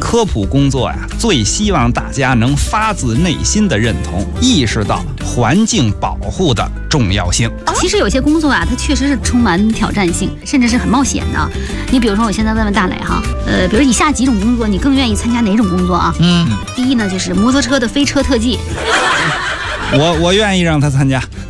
科普工作呀，最希望大家能发自内心的认同，意识到环境保护的重要性。 其实有些工作啊，它确实是充满挑战性，甚至是很冒险的。你比如说，我现在问问大磊哈，比如以下几种工作，你更愿意参加哪种工作啊？第一呢，就是摩托车的飞车特技。 我愿意让他参加。